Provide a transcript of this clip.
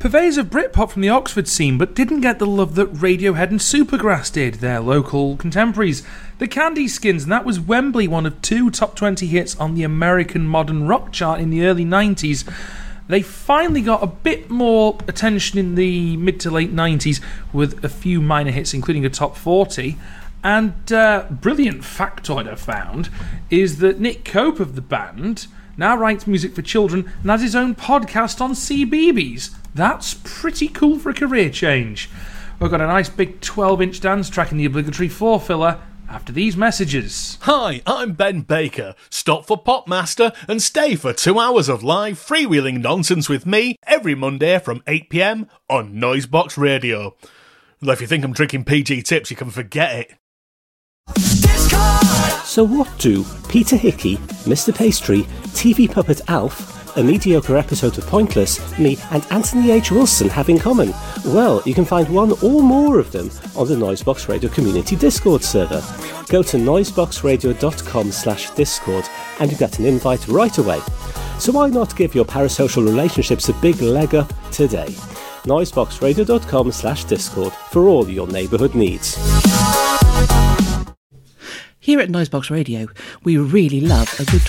Purveyors of Britpop from the Oxford scene, but didn't get the love that Radiohead and Supergrass did, their local contemporaries. The Candy Skins, and that was Wembley, one of 2 top 20 hits on the American modern rock chart in the early 90s. They finally got a bit more attention in the mid to late 90s with a few minor hits, including a top 40. And brilliant factoid I found is that Nick Cope of the band now writes music for children and has his own podcast on CBeebies. That's pretty cool for a career change. We've got a nice big 12-inch dance track in the obligatory 4-filler after these messages. Hi, I'm Ben Baker. Stop for Popmaster and stay for 2 hours of live freewheeling nonsense with me every Monday from 8 p.m. on Noisebox Radio. Well, if you think I'm drinking PG tips, you can forget it. So what do Peter Hickey, Mr. Pastry, TV Puppet Alf, a mediocre episode of Pointless, me and Anthony H. Wilson have in common? Well, you can find one or more of them on the Noisebox Radio Community Discord server. Go to noiseboxradio.com/discord and you get an invite right away. So why not give your parasocial relationships a big leg up today? noiseboxradio.com/discord for all your neighbourhood needs. Here at Noisebox Radio, we really love a good